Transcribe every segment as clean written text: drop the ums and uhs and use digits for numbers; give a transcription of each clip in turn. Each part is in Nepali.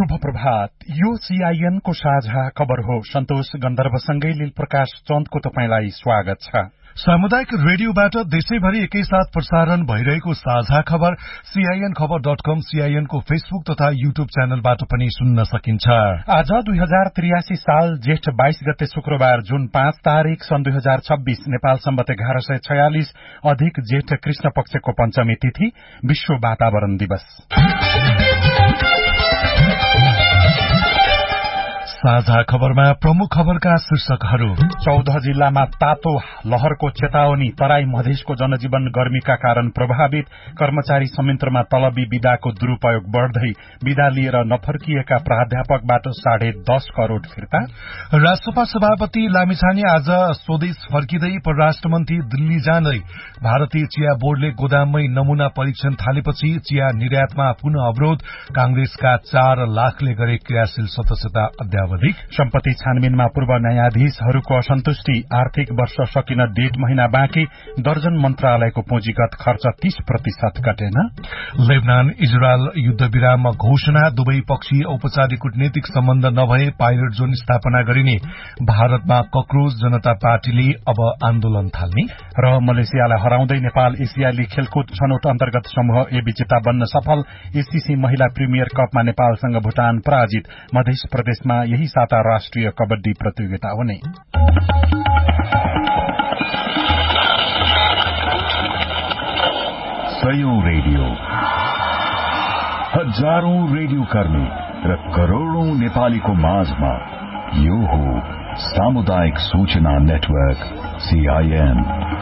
शुभ प्रभात। यो सीआईएन को साझा खबर हो। सन्तोष गन्धर्वसँगै लील प्रकाश चन्दको तपाईंलाई स्वागत छ। सामुदायिक रेडियोबाट देशैभरि एकैसाथ प्रसारण भइरहेको साझा खबर सीआईएन खबर.com, सीआईएन को फेसबुक तथा युट्युब च्यानलबाट पनि सुन्न सकिन्छ। आज 2083 साल जेठ 22 गते शुक्रबार जुन 5 तारिक सन् 2026 नेपाल सम्वत 1146 अधिक जेठ कृष्ण पक्षको पञ्चमी तिथि, विश्व वातावरण दिवस। साझा खबरमा प्रमुख खबरका शीर्षकहरू। 14 जिल्लामा तातो लहरको चेतावनी, तराई मधेसको जनजीवन गर्मीका कारण प्रभावित। कर्मचारी संयन्त्रमा तलबी विदाको दुरूपयोग बढ्दै, विदा लिएर नफर्किएका प्राध्यापकबाट 10.5 करोड़ फिर्ता। राष्ट्रसभा सभापति लामिछाने आज स्वदेश फर्किँदै, परराष्ट्र मन्त्री दिल्ली जाँदै। भारतीय चिया बोर्डले गोदाममै नमूना परीक्षण थालेपछि चिया निर्यातमा पुनः अवरोध। कांग्रेसका 4 लाखले गरे क्रियाशील सदस्यता अध्यावधिक। सम्पत्ति छानबिनमा पूर्व न्यायाधीशहरूको असन्तुष्टि। आर्थिक वर्ष सकिन 1.5 महिना बाँकी। दर्जन मन्त्रालयको पुँजीगत खर्च 30% घटेन। लेबनान इजरायल युद्धविराममा घोषणा। दुवै पक्षी औपचारिक कूटनीतिक सम्बन्ध नभए पाइलट जोन स्थापना गरिने। भारतमा कक्रोच जनता पार्टीले अब आन्दोलन थाल्ने। र मलेसियालाई हराउँदै नेपाल एसियाली खेलकुद छनौट अन्तर्गत समूह ए विजेता बन्न सफल। एसीसी महिला प्रिमियर कपमा नेपालसँग भूटान पराजित। मध्य प्रदेशमा यही साता राष्ट्रिय कबड्डी प्रतियोगिता हुने। सयौं रेडियो, हजारौं रेडियो कर्मी र करोड़ौं नेपालीको माझमा यो हो सामुदायिक सूचना नेटवर्क सीआईएन।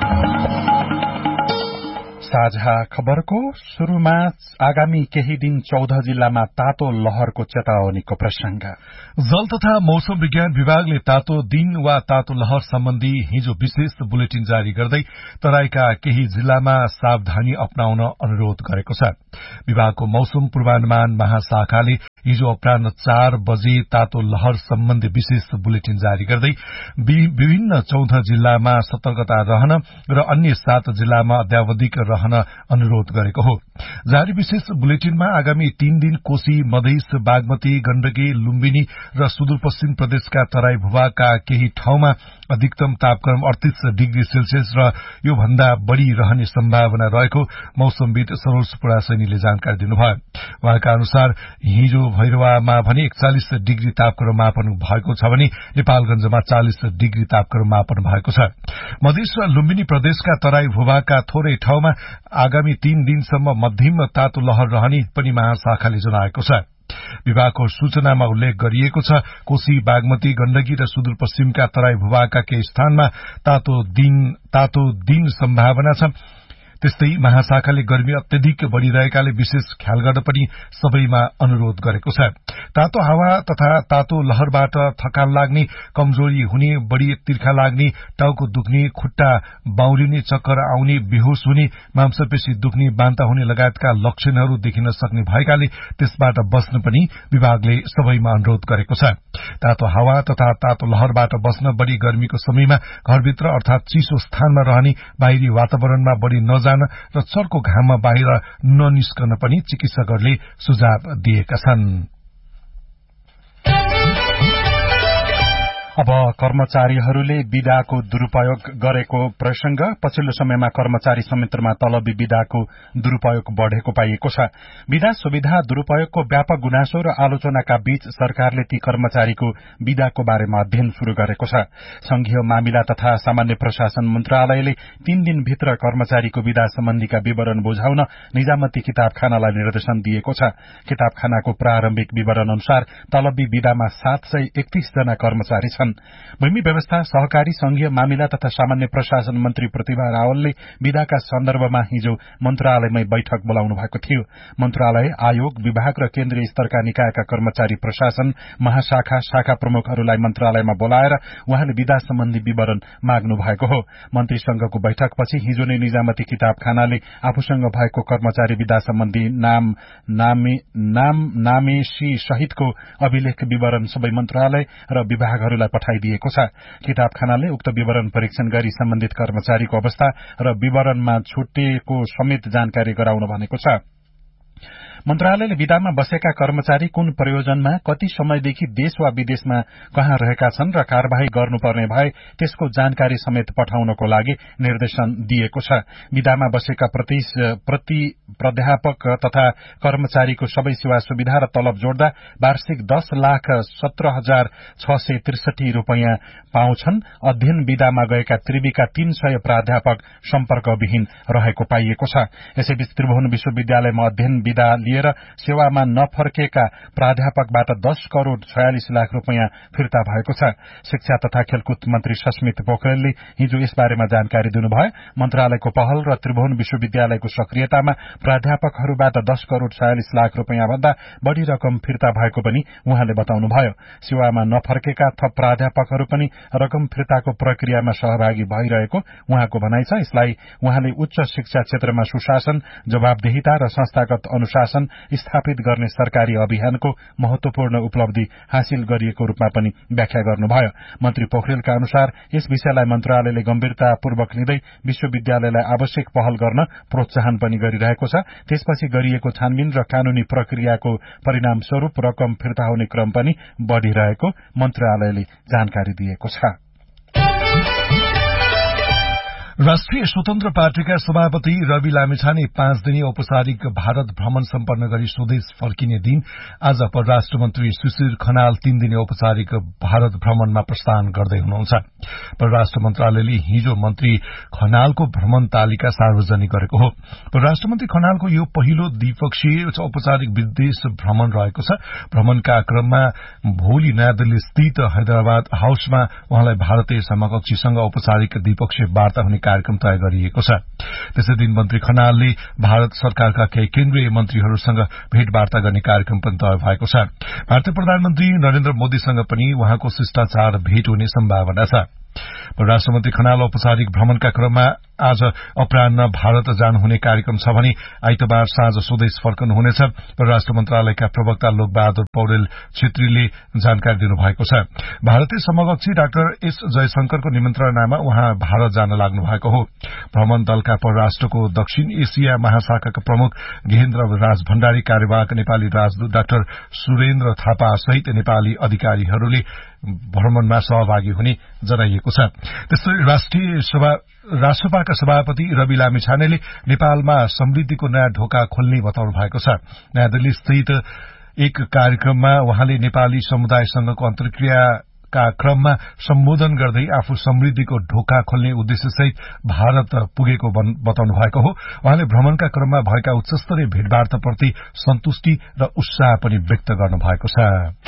साझा खबरको शुरूमा आगामी केही दिन 14 जिल्लामा तातो लहरको चेतावनीको प्रसंग। जल तथा मौसम विज्ञान विभागले तातो दिन वा तातो लहर सम्बन्धी हिजो विशेष बुलेटिन जारी गर्दै तराईका केही जिल्लामा सावधानी अपनाउन अनुरोध गरेको छ। विभागको मौसम पूर्वानुमान महाशाखाले हिजो अपराह्न 4 बजे तातो लहर सम्बन्धी विशेष बुलेटिन जारी गर्दै विभिन्न 14 जिल्लामा सतर्कता रहन र अन्य 7 जिल्लामा अध्यावधिक रहन अनुरोध गरेको हो। जारी विशेष बुलेटिनमा आगामी 3 दिन कोशी, मधेस, बागमती, गण्डकी, लुम्बिनी र सुदूरपश्चिम प्रदेशका तराई भूभागका केही ठाउँमा अधिकतम तापक्रम 38 डिग्री सेल्सियस र यो भन्दा बढ़ी रहने सम्भावना रहेको मौसमविद सरोज पुरासैनीले जानकारी दिनुभयो। उहाँका अनुसार हिजो भैरवामा भने 41 डिग्री तापक्रम मापन भएको छ भने नेपालगञ्जमा 40 डिग्री तापक्रम मापन भएको छ। मधेस र लुम्बिनी प्रदेशका तराई भूभागका थोरै ठाउँमा आगामी 3 दिनसम्म मध्यम तातो लहर रहने पनि महाशाखाले जनाएको छ। विभागको सूचनामा उल्लेख गरिएको छ, कोशी, बागमती, गण्डकी र सुदूरपश्चिमका तराई भूभागका केही स्थानमा तातो दिन सम्भावना छ। त्यस्तै महाशाखाले गर्मी अत्यधिक बढ़िरहेकाले विशेष ख्याल गर्न पनि सबैमा अनुरोध गरेको छ। तातो हावा तथा तातो लहरबाट थकान लाग्ने, कमजोरी हुने, बढ़ी तिर्खा लाग्ने, टाउको दुख्ने, खुट्टा बाउलिने, चक्कर आउने, बेहोस हुने, मांसपेशी दुख्ने, बान्ता हुने लगायतका लक्षणहरू देखिन सक्ने भएकाले त्यसबाट बस्न पनि विभागले सबैमा अनुरोध गरेको छ। तातो हावा तथा तातो लहरबाट बस्न बढ़ी गर्मीको समयमा घरभित्र अर्थात चिसो स्थानमा रहने, बाहिरी वातावरणमा बढ़ी नजान र चर्को घाममा बाहिर ननिस्कन पनि चिकित्सकहरूले सुझाव दिएका छन्। अब कर्मचारीहरूले विदाको दुरूपयोग गरेको प्रसंग। पछिल्लो समयमा कर्मचारी संयन्त्रमा तलबी विदाको दुरूपयोग बढ़ेको पाइएको छ। विदा सुविधा दुरूपयोगको व्यापक गुनासो र आलोचनाका बीच सरकारले ती कर्मचारीको विदाको बारेमा अध्ययन शुरू गरेको छ। संघीय मामिला तथा सामान्य प्रशासन मन्त्रालयले 3 दिनभित्र कर्मचारीको विदा सम्बन्धीका विवरण बुझाउन निजामती किताबखानालाई निर्देशन दिएको छ। किताबखानाको प्रारम्भिक विवरण अनुसार तलबी विदामा 731 जना कर्मचारी छन्। भूमि व्यवस्था, सहकारी, संघीय मामिला तथा सामान्य प्रशासन मन्त्री प्रतिभा रावलले विदाका सन्दर्भमा हिजो मन्त्रालयमै बैठक बोलाउनु भएको थियो। मन्त्रालय, आयोग, विभाग र केन्द्रीय स्तरका निकायका कर्मचारी प्रशासन महाशाखा, शाखा प्रमुखहरूलाई मन्त्रालयमा बोलाएर उहाँले विदा सम्बन्धी विवरण माग्नु भएको हो। मन्त्रीसँगको बैठकपछि हिजो नै निजामती किताबखानाले आफूसँग भएको कर्मचारी विदा सम्बन्धी नामेशी सहितको अभिलेख विवरण सबै मन्त्रालय र विभागहरूलाई पठाइदिएको छ। किताबखानाले उक्त विवरण परीक्षण गरी सम्बन्धित कर्मचारीको अवस्था र विवरणमा छुटेको समेत जानकारी गराउन भनेको छ। मन्त्रालयले विदामा बसेका कर्मचारी कुन प्रयोजनमा कति समयदेखि देश वा विदेशमा कहाँ रहेका छन् र कार्यवाही गर्नुपर्ने भए त्यसको जानकारी समेत पठाउनको लागि निर्देशन दिएको छ। विदामा बसेका प्रति प्राध्यापक तथा कर्मचारीको सबै सेवा सुविधा र तलब जोड्दा वार्षिक 10,17,663 रूपियाँ पाउँछन्। अध्ययन विदामा गएका त्रिवीका 300 प्राध्यापक सम्पर्कविहीन रहेको पाइएको छ। यसैबीच त्रिभुवन विश्वविद्यालयमा अध्ययन विदा लिएर सेवामा नफर्केका प्राध्यापकबाट 10 करोड़ 46 लाख रूपियाँ फिर्ता भएको छ। शिक्षा तथा खेलकुद मन्त्री सस्मित पोखरेलले हिजो यसबारेमा जानकारी दिनुभयो। मन्त्रालयको पहल र त्रिभुवन विश्वविद्यालयको सक्रियतामा प्राध्यापकहरूबाट 10 करोड़ 46 लाख रूपियाँ भन्दा बढ़ी रकम फिर्ता भएको पनि उहाँले बताउनुभयो। सेवामा नफर्केका थप प्राध्यापकहरू पनि रकम फिर्ताको प्रक्रियामा सहभागी भइरहेको उहाँको भनाइ छ। यसलाई उहाँले उच्च शिक्षा क्षेत्रमा सुशासन, जवाबदेहिता र संस्थागत अनुशासन स्थापित गर्ने सरकारी अभियानको महत्वपूर्ण उपलब्धि हासिल गरिएको रूपमा पनि व्याख्या गर्नुभयो। मन्त्री पोखरेलका अनुसार यस विषयलाई मन्त्रालयले गम्भीरतापूर्वक लिँदै विश्वविद्यालयलाई आवश्यक पहल गर्न प्रोत्साहन पनि गरिरहेको छ। त्यसपछि गरिएको छानबिन र कानूनी प्रक्रियाको परिणाम स्वरूप रकम फिर्ता हुने क्रम पनि बढ़िरहेको मन्त्रालयले जानकारी दिएको छ। राष्ट्रिय स्वतन्त्र पार्टीका सभापति रवि लामिछाने 5 दिने औपचारिक भारत भ्रमण सम्पन्न गरी स्वदेश फर्किने दिन आज परराष्ट्र मन्त्री सुशील खनाल 3 दिने औपचारिक भारत भ्रमणमा प्रस्थान गर्दै हुनुहुन्छ। परराष्ट्र मन्त्रालयले हिजो मन्त्री खनालको भ्रमण तालिका सार्वजनिक गरेको हो। परराष्ट्र मन्त्री खनालको यो पहिलो द्विपक्षीय औपचारिक विदेश भ्रमण रहेको छ। भ्रमणका क्रममा भोलि नयाँ दिल्ली स्थित हैदराबाद हाउसमा उहाँलाई भारतीय समकक्षीसँग औपचारिक द्विपक्षीय वार्ता हुने कार्यक्रम तय गरिएको छ। त्यसै दिन मन्त्री खनालले भारत सरकारका केही केन्द्रीय मन्त्रीहरूसँग भेटवार्ता गर्ने कार्यक्रम पनि तय भएको छ। भारतीय प्रधानमन्त्री नरेन्द्र मोदीसँग पनि उहाँको शिष्टाचार भेट हुने सम्भावना छ। परराष्ट्र मन्त्री खनाल औपचारिक भ्रमणका क्रममा आज अपराह्न भारत जानुहुने कार्यक्रम छ भने आइतबार साँझ स्वदेश फर्कनुहुनेछ। परराष्ट्र मन्त्रालयका प्रवक्ता लोकबहादुर पौडेल छेत्रीले जानकारी दिनुभएको छ। भारतीय समकक्षी डाक्टर एस जयशंकरको निमन्त्रणामा उहाँ भारत जान लाग्नु भएको हो। भ्रमण दलका परराष्ट्रको दक्षिण एसिया महाशाखाका प्रमुख गेहेन्द्र राज भण्डारी, कार्यवाहक नेपाली राजदूत डाक्टर सुरेन्द्र थापा सहित नेपाली अधिकारीहरूले भ्रमणमा सहभागी हुने जनाइएको छ। त्यस्तै राष्ट्रसभाका सभापति रवि लामिछानेले नेपालमा समृद्धिको नयाँ ढोका खोल्ने बताउनु भएको छ। नयाँ दिल्ली स्थित एक कार्यक्रममा उहाँले नेपाली समुदायसँगको अन्तर्क्रियाका क्रममा सम्बोधन गर्दै आफू समृद्धिको ढोका खोल्ने उद्देश्यसहित भारत पुगेको बताउनु भएको हो। उहाँले भ्रमणका क्रममा भएका उच्चस्तरीय भेटवार्ताप्रति सन्तुष्टि र उत्साह पनि व्यक्त गर्नुभएको छ।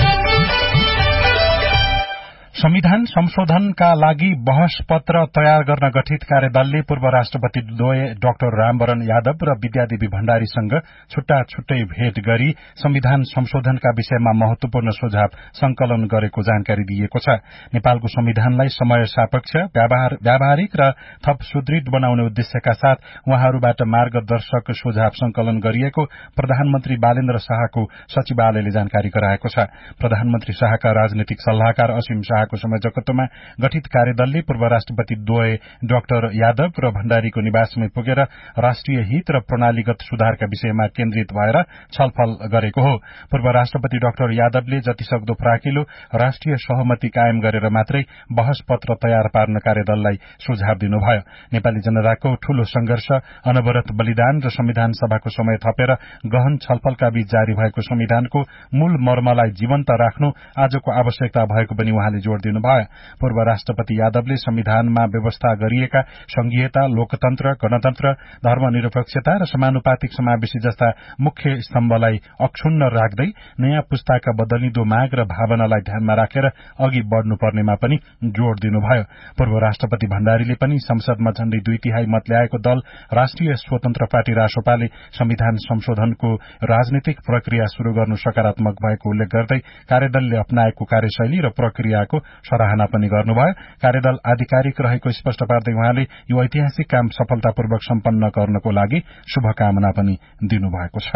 संविधान संशोधनका लागि बहस पत्र तयार गर्न गठित कार्यदलले पूर्व राष्ट्रपति द्वय डाक्टर रामवरण यादव र विद्यादेवी भण्डारीसँग छुट्टा छुट्टै भेट गरी संविधान संशोधनका विषयमा महत्वपूर्ण सुझाव संकलन गरेको जानकारी दिएको छ। नेपालको संविधानलाई समय सापेक्ष, व्यावहारिक र थप सुदृढ बनाउने उद्देश्यका साथ उहाँहरूबाट मार्गदर्शक सुझाव संकलन गरिएको प्रधानमन्त्री बालेन्द्र शाहको सचिवालयले जानकारी गराएको छ। प्रधानमन्त्री शाहका राजनीतिक सल्लाहकार असीम शाहको संयोजकत्वमा गठित कार्यदलले पूर्व राष्ट्रपति द्वय डाक्टर यादव र भण्डारीको निवासमै पुगेर राष्ट्रिय हित र प्रणालीगत सुधारका विषयमा केन्द्रित भएर छलफल गरेको हो। पूर्व राष्ट्रपति डाक्टर यादवले जतिसक्दो फराकिलो राष्ट्रिय सहमति कायम गरेर मात्रै बहस पत्र तयार पार्न कार्यदललाई सुझाव दिनुभयो। नेपाली जनताको ठूलो संघर्ष, अनवरत बलिदान र संविधान सभाको समय थपेर गहन छलफलका बीच जारी भएको संविधानको मूल मर्मलाई जीवन्त राख्नु आजको आवश्यकता भएको पनि उहाँले जोड़ दिनुभयो। पूर्व राष्ट्रपति यादवले संविधानमा व्यवस्था गरिएका संघीयता, लोकतन्त्र, गणतन्त्र, धर्मनिरपेक्षता र समानुपातिक समावेशी जस्ता मुख्य स्तम्भलाई अक्षुण्ण राख्दै नयाँ पुस्ताका बदलिँदो माग र भावनालाई ध्यानमा राखेर अघि बढ़नुपर्नेमा पनि जोड़ दिनुभयो। पूर्व राष्ट्रपति भण्डारीले पनि संसदमा झण्डै 2/3 मत ल्याएको दल राष्ट्रिय स्वतन्त्र पार्टी रासोपाले संविधान संशोधनको राजनीतिक प्रक्रिया शुरू गर्नु सकारात्मक भएको उल्लेख गर्दै कार्यदलले अपनाएको कार्यशैली र प्रक्रियाको सराहना पनि गर्नुभयो। कार्यदल आधिकारिक रहेको स्पष्ट पार्दै उहाँले यो ऐतिहासिक काम सफलतापूर्वक सम्पन्न गर्नको लागि शुभकामना पनि दिनुभएको छ।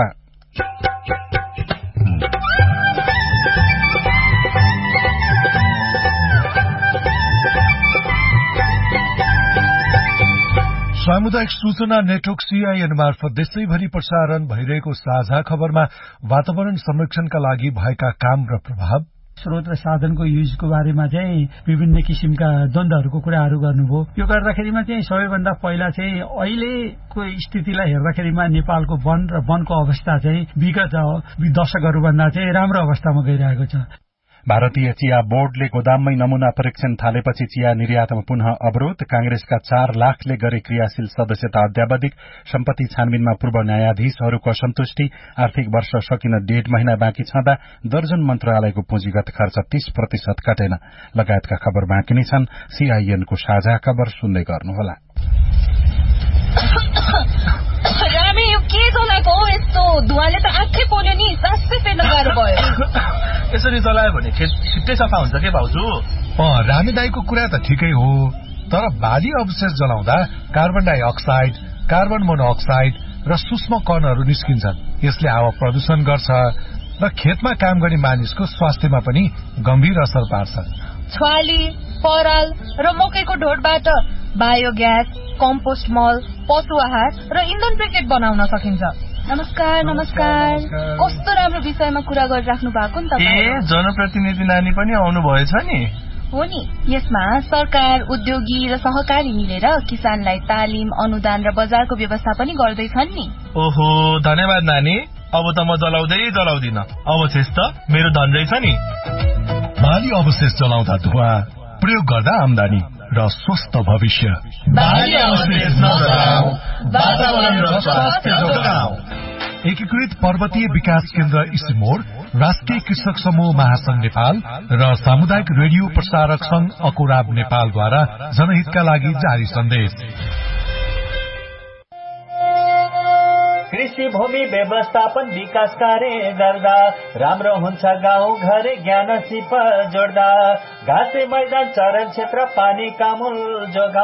सामुदायिक सूचना नेटवर्क CIN मार्फत देशैभरि प्रसारण भइरहेको साझा खबरमा वातावरण संरक्षणका लागि भएका काम र प्रभाव, स्रोत र साधनको युजको बारेमा चाहिँ विभिन्न किसिमका द्वन्द्वहरूको कुराहरू गर्नुभयो। यो गर्दाखेरिमा चाहिँ सबैभन्दा पहिला चाहिँ अहिलेको स्थितिलाई हेर्दाखेरिमा नेपालको वन र वनको अवस्था चाहिँ विगत दशकहरूभन्दा चाहिँ राम्रो अवस्थामा गइरहेको छ। भारतीय चिया बोर्डले गोदाममै नमूना परीक्षण थालेपछि चिया निर्यातमा पुनः अवरोध। कांग्रेसका 4 लाखले गरे क्रियाशील सदस्यता अध्यावधिक। सम्पत्ति छानबिनमा पूर्व न्यायाधीशहरूको असन्तुष्टि। आर्थिक वर्ष सकिन 1.5 महिना बाँकी छँदा दर्जन मन्त्रालयको पुँजीगत खर्च 30% घटेन। लगायतका खबर बाँकी नै छन्। CIN को साझा खबर सुन्दै गर्नुहोला। रामे यो के चलाएको हो यस्तो? धुवाले त आँखै पोल्यो नि, सासै फेर्न गाह्रो भयो। यसरी चलायो भने खेत छिट्टै सफा हुन्छ के भाउजू? रामे दाईको कुरा त ठिकै हो, तर बाली अवशेष जलाउँदा कार्बन डाइअक्साइड, कार्बन मोनोअक्साइड र सूक्ष्म कणहरू निस्किन्छन्। यसले हावा प्रदूषण गर्छ र खेतमा काम गर्ने मानिसको स्वास्थ्यमा पनि गम्भीर असर पार्छ। छ्वाली, पराल र मकैको ढोडबाट बायोग्यास, कम्पोस्ट मल, पशु आहार र इन्धन ब्रिकेट बनाउन सकिन्छ। नमस्कार। कस्तो राम्रो विषयमा कुरा गरिराख्नु भएको नि तपाईँ। जनप्रतिनिधि नानी पनि आउनु भएछ नि? हो नि। यसमा सरकार, उद्योगी र सहकारी मिलेर किसानलाई तालिम, अनुदान र बजारको व्यवस्था पनि गर्दैछन् नि। ओहो, धन्यवाद नानी। अब त म जलाउँदिन। अवशेष त मेरो धन रहेछ नि। बाली अवशेष जलाउँदा धुवा, प्रयोग गर्दा आमदानी र स्वस्थ भविष्य। बाली अवशेष नजलाऊ, वातावरण र स्वास्थ्य जोगाऊ। एकीकृत पर्वतीय विकास केन्द्र इसिमोर, राष्ट्रिय कृषक समूह महासंघ नेपाल र सामुदायिक रेडियो प्रसारक संघ अकोराब नेपालद्वारा जनहितका लागि जारी सन्देश। कृषि भूमि व्यवस्थापन विकास कार्य गर्दा राम्रो हुन्छ गाउँ घर ज्ञान सिप जोड्दा। घाँसे मैदान, चरण क्षेत्र, पानी कामुल जोगा